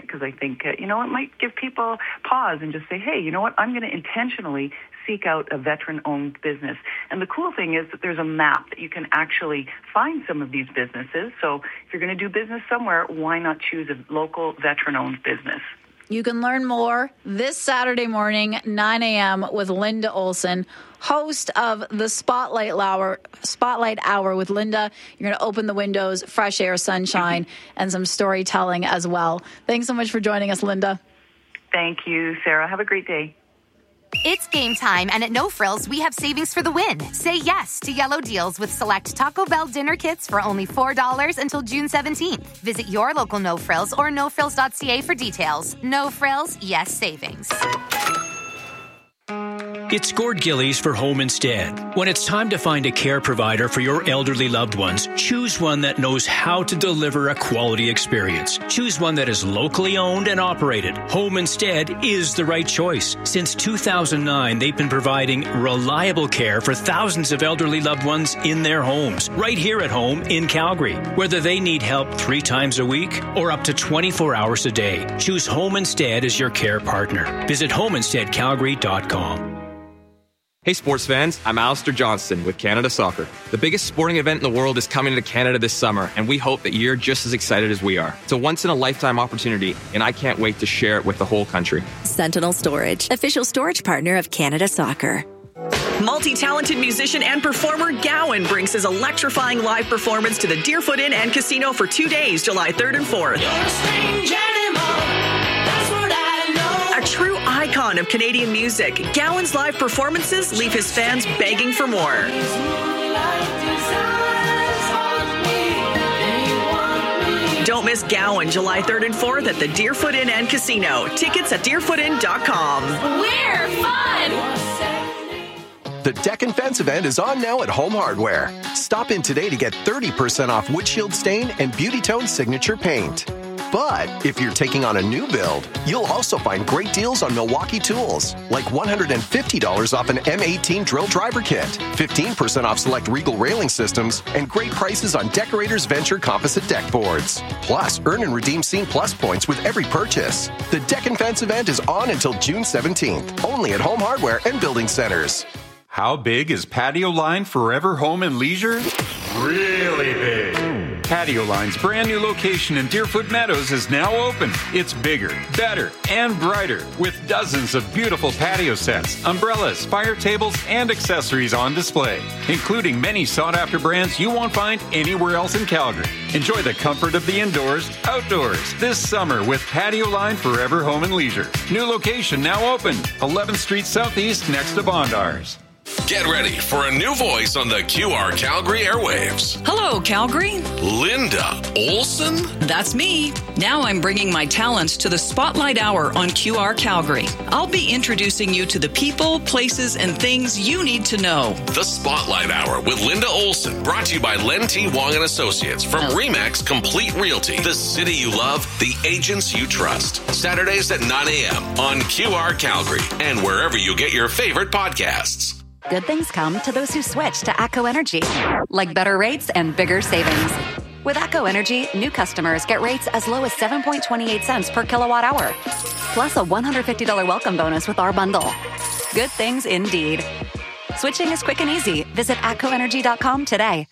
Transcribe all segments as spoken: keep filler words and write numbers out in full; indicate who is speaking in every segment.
Speaker 1: because I think, uh, you know, it might give people pause and just say, hey, you know what, I'm going to intentionally seek out a veteran-owned business. And the cool thing is that there's a map that you can actually find some of these businesses. So if you're going to do business somewhere, why not choose a local veteran-owned business?
Speaker 2: You can learn more this Saturday morning, nine a.m. with Linda Olson, host of the Spotlight Hour, Spotlight Hour with Linda. You're going to open the windows, fresh air, sunshine, and some storytelling as well. Thanks so much for joining us, Linda.
Speaker 1: Thank you, Sarah. Have a great day.
Speaker 3: It's game time, and at No Frills, we have savings for the win. Say yes to yellow deals with select Taco Bell dinner kits for only four dollars until June seventeenth. Visit your local No Frills or no frills dot c a for details. No Frills, yes savings.
Speaker 4: It's Gord Gillies for Home Instead. When it's time to find a care provider for your elderly loved ones, choose one that knows how to deliver a quality experience. Choose one that is locally owned and operated. Home Instead is the right choice. Since two thousand nine, they've been providing reliable care for thousands of elderly loved ones in their homes, right here at home in Calgary. Whether they need help three times a week or up to twenty-four hours a day, choose Home Instead as your care partner. Visit home instead calgary dot com.
Speaker 5: Hey sports fans, I'm Alistair Johnston with Canada Soccer. The biggest sporting event in the world is coming to Canada this summer, and we hope that you're just as excited as we are. It's a once-in-a-lifetime opportunity, and I can't wait to share it with the whole country.
Speaker 6: Sentinel Storage, official storage partner of Canada Soccer.
Speaker 7: Multi-talented musician and performer Gowan brings his electrifying live performance to the Deerfoot Inn and Casino for two days, July third and fourth.
Speaker 8: You're a strange animal. That's what I know.
Speaker 7: A true icon of Canadian music, Gowan's live performances leave his fans begging for more. Don't miss Gowan, July third and fourth at the Deerfoot Inn and Casino. Tickets at deerfoot inn dot com.
Speaker 8: We're fun!
Speaker 9: The Deck and Fence event is on now at Home Hardware. Stop in today to get thirty percent off Wood Shield Stain and Beauty Tone Signature Paint. But if you're taking on a new build, you'll also find great deals on Milwaukee tools, like one hundred fifty dollars off an M eighteen drill driver kit, fifteen percent off select Regal railing systems, and great prices on Decorators Venture composite deck boards. Plus, earn and redeem Scene Plus points with every purchase. The Deck and Fence event is on until June seventeenth, only at Home Hardware and Building Centers.
Speaker 10: How big is Patio Line Forever Home and Leisure? Really big. Patio Line's brand new location in Deerfoot Meadows is now open. It's bigger, better, and brighter with dozens of beautiful patio sets, umbrellas, fire tables, and accessories on display, including many sought-after brands you won't find anywhere else in Calgary. Enjoy the comfort of the indoors, outdoors, this summer with Patio Line Forever Home and Leisure. New location now open, eleventh Street Southeast next to Bondars.
Speaker 11: Get ready for a new voice on the Q R Calgary airwaves.
Speaker 12: Hello, Calgary.
Speaker 11: Linda Olson?
Speaker 12: That's me. Now I'm bringing my talents to the Spotlight Hour on Q R Calgary. I'll be introducing you to the people, places, and things you need to know.
Speaker 11: The Spotlight Hour with Linda Olson, brought to you by Len T. Wong and Associates from oh. Remax Complete Realty. The city you love, the agents you trust. Saturdays at nine a.m. on Q R Calgary and wherever you get your favorite podcasts.
Speaker 13: Good things come to those who switch to ATCO Energy, like better rates and bigger savings. With ATCO Energy, new customers get rates as low as seven point two eight cents per kilowatt hour, plus a one hundred fifty dollars welcome bonus with our bundle. Good things indeed. Switching is quick and easy. Visit atco energy dot com today.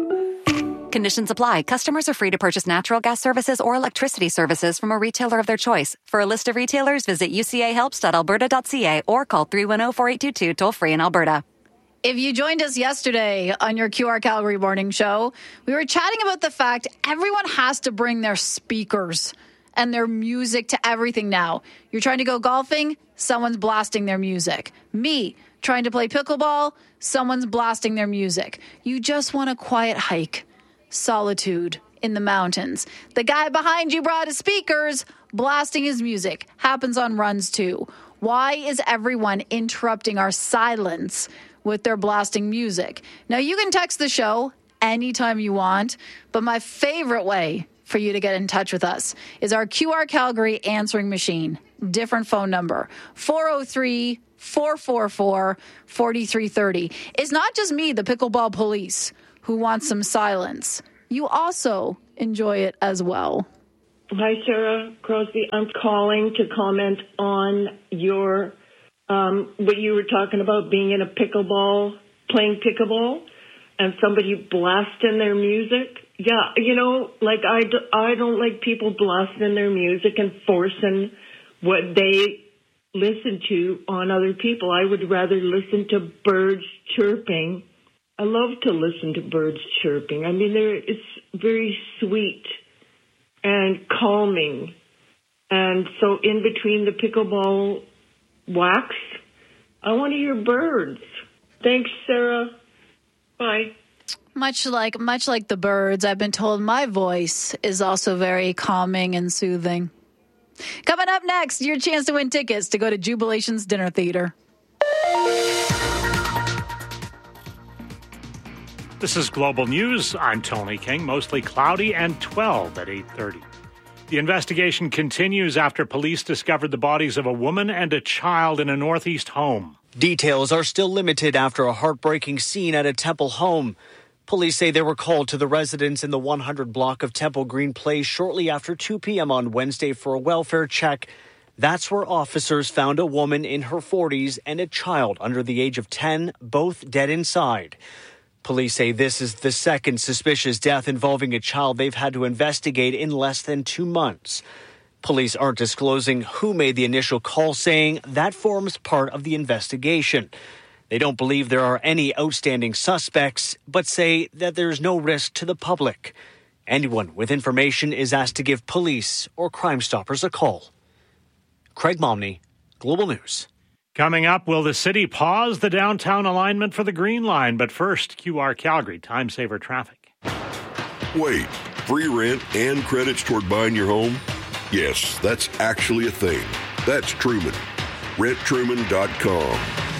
Speaker 13: Conditions apply. Customers are free to purchase natural gas services or electricity services from a retailer of their choice. For a list of retailers, visit u c a helps dot alberta dot c a or call three one zero, four eight two two toll-free in Alberta.
Speaker 2: If you joined us yesterday on your Q R Calgary morning show, we were chatting about the fact everyone has to bring their speakers and their music to everything now. You're trying to go golfing, someone's blasting their music. Me, trying to play pickleball, someone's blasting their music. You just want a quiet hike. Solitude in the mountains. The guy behind you brought his speakers, blasting his music. Happens on runs too. Why is everyone interrupting our silence with their blasting music? Now, you can text the show anytime you want, but my favorite way for you to get in touch with us is our Q R Calgary answering machine. Different phone number, four oh three, four four four, four three three oh. It's not just me, the pickleball police, who wants some silence. You also enjoy it as well.
Speaker 14: Hi, Sarah Crosby. I'm calling to comment on your, um, what you were talking about, being in a pickleball, playing pickleball, and somebody blasting their music. Yeah, you know, like I, do, I don't like people blasting their music and forcing what they listen to on other people. I would rather listen to birds chirping. I love to listen to birds chirping. I mean, they're, it's very sweet and calming. And so in between the pickleball wax, I want to hear birds. Thanks, Sarah. Bye.
Speaker 2: Much like much like the birds, I've been told my voice is also very calming and soothing. Coming up next, your chance to win tickets to go to Jubilation's Dinner Theater.
Speaker 15: This is Global News. I'm Tony King. Mostly cloudy and twelve at eight thirty. The investigation continues after police discovered the bodies of a woman and a child in a northeast home.
Speaker 16: Details are still limited after a heartbreaking scene at a Temple home. Police say they were called to the residence in the one hundred block of Temple Green Place shortly after two p.m. on Wednesday for a welfare check. That's where officers found a woman in her forties and a child under the age of ten, both dead inside. Police say this is the second suspicious death involving a child they've had to investigate in less than two months. Police aren't disclosing who made the initial call, saying that forms part of the investigation. They don't believe there are any outstanding suspects, but say that there's no risk to the public. Anyone with information is asked to give police or Crime Stoppers a call. Craig Momney, Global News.
Speaker 15: Coming up, will the city pause the downtown alignment for the Green Line? But first, Q R Calgary, time saver traffic.
Speaker 17: Wait, free rent and credits toward buying your home? Yes, that's actually a thing. That's Truman. rent truman dot com.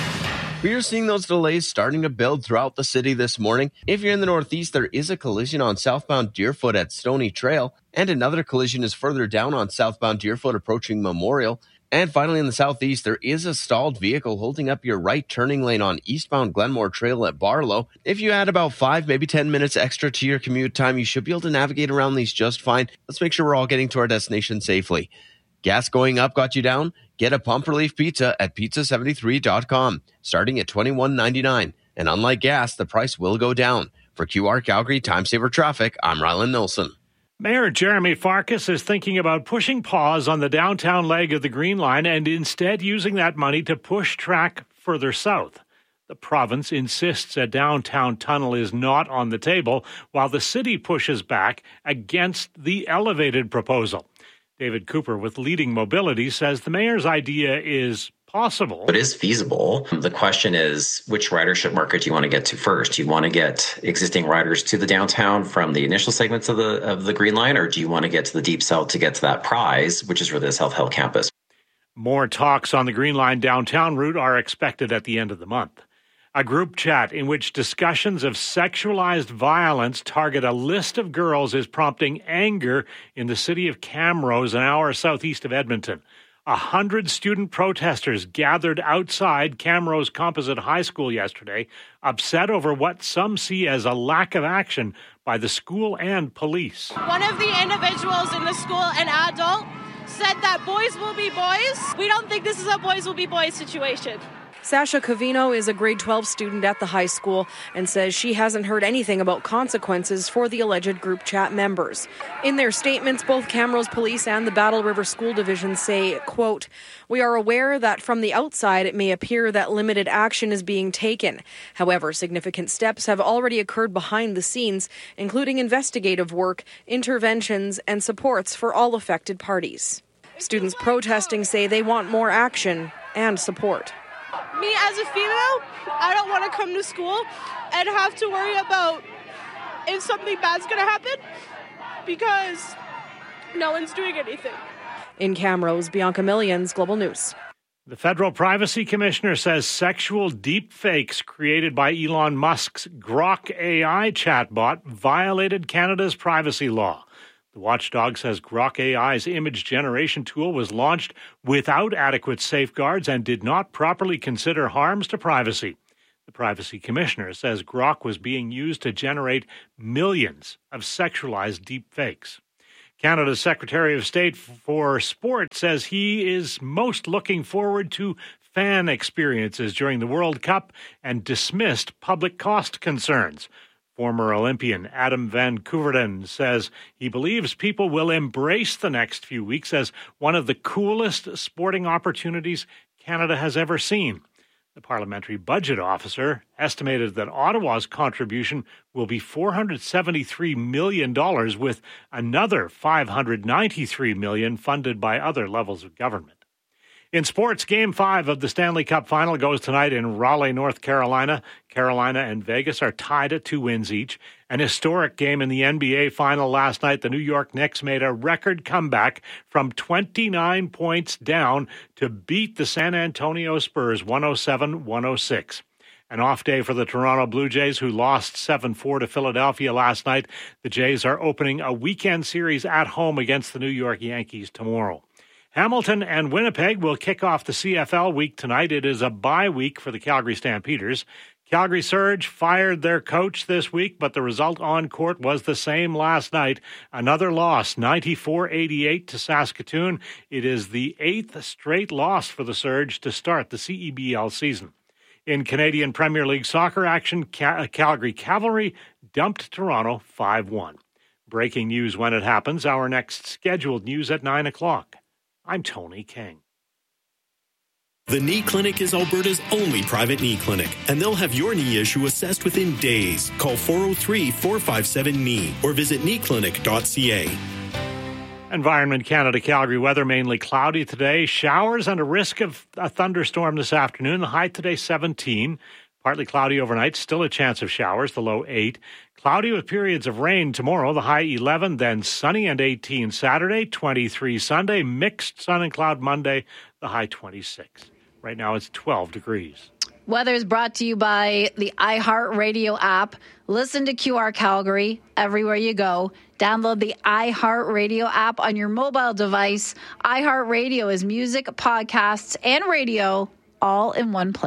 Speaker 18: We are seeing those delays starting to build throughout the city this morning. If you're in the Northeast, there is a collision on southbound Deerfoot at Stony Trail, and another collision is further down on southbound Deerfoot approaching Memorial. And finally, in the Southeast, there is a stalled vehicle holding up your right turning lane on eastbound Glenmore Trail at Barlow. If you add about five, maybe ten minutes extra to your commute time, you should be able to navigate around these just fine. Let's make sure we're all getting to our destination safely. Gas going up got you down? Get a pump relief pizza at pizza seventy-three dot com, starting at twenty-one ninety-nine. And unlike gas, the price will go down. For Q R Calgary Time Saver Traffic, I'm Rylan Nilsson.
Speaker 15: Mayor Jeremy Farkas is thinking about pushing pause on the downtown leg of the Green Line and instead using that money to push track further south. The province insists a downtown tunnel is not on the table, while the city pushes back against the elevated proposal. David Cooper with Leading Mobility says the mayor's idea is possible.
Speaker 19: It is feasible. The question is, which ridership market do you want to get to first? Do you want to get existing riders to the downtown from the initial segments of the of the Green Line, or do you want to get to the Deep South to get to that prize, which is really the South Hill campus?
Speaker 15: More talks on the Green Line downtown route are expected at the end of the month. A group chat in which discussions of sexualized violence target a list of girls is prompting anger in the city of Camrose, an hour southeast of Edmonton. A hundred student protesters gathered outside Camrose Composite High School yesterday, upset over what some see as a lack of action by the school and police.
Speaker 20: One of the individuals in the school, an adult, said that boys will be boys. We don't think this is a boys will be boys situation.
Speaker 21: Sasha Covino is a grade twelve student at the high school and says she hasn't heard anything about consequences for the alleged group chat members. In their statements, both Camrose Police and the Battle River School Division say, quote, "We are aware that from the outside it may appear that limited action is being taken. However, significant steps have already occurred behind the scenes, including investigative work, interventions, and supports for all affected parties." Students protesting say they want more action and support.
Speaker 20: Me as a female, I don't want to come to school and have to worry about if something bad's going to happen because no one's doing anything.
Speaker 21: In Camrose, Bianca Millions, Global News.
Speaker 15: The Federal Privacy Commissioner says sexual deepfakes created by Elon Musk's Grok A I chatbot violated Canada's privacy law. The watchdog says Grok A I's image generation tool was launched without adequate safeguards and did not properly consider harms to privacy. The Privacy Commissioner says Grok was being used to generate millions of sexualized deepfakes. Canada's Secretary of State for Sport says he is most looking forward to fan experiences during the World Cup and dismissed public cost concerns. Former Olympian Adam Van Koeverden says he believes people will embrace the next few weeks as one of the coolest sporting opportunities Canada has ever seen. The parliamentary budget officer estimated that Ottawa's contribution will be four hundred seventy-three million dollars, with another five hundred ninety-three million dollars funded by other levels of government. In sports, Game five of the Stanley Cup Final goes tonight in Raleigh, North Carolina. Carolina and Vegas are tied at two wins each. An historic game in the N B A Final last night. The New York Knicks made a record comeback from twenty-nine points down to beat the San Antonio Spurs one oh seven one oh six. An off day for the Toronto Blue Jays, who lost seven four to Philadelphia last night. The Jays are opening a weekend series at home against the New York Yankees tomorrow. Hamilton and Winnipeg will kick off the C F L week tonight. It is a bye week for the Calgary Stampeders. Calgary Surge fired their coach this week, but the result on court was the same last night. Another loss, ninety-four eighty-eight to Saskatoon. It is the eighth straight loss for the Surge to start the C E B L season. In Canadian Premier League soccer action, Cal- Calgary Cavalry dumped Toronto five one. Breaking news when it happens. Our next scheduled news at nine o'clock. I'm Tony King.
Speaker 1: The Knee Clinic is Alberta's only private knee clinic, and they'll have your knee issue assessed within days. Call four oh three, four five seven, K N E E or visit knee clinic dot c a.
Speaker 15: Environment Canada Calgary weather mainly cloudy today. Showers and a risk of a thunderstorm this afternoon. The high today seventeen. Partly cloudy overnight. Still a chance of showers. The low eight. Cloudy with periods of rain tomorrow. The high eleven. Then sunny and eighteen Saturday. twenty-three Sunday. Mixed sun and cloud Monday. The high twenty-six. Right now it's twelve degrees.
Speaker 2: Weather is brought to you by the iHeartRadio app. Listen to Q R Calgary everywhere you go. Download the iHeartRadio app on your mobile device. iHeartRadio is music, podcasts, and radio all in one place.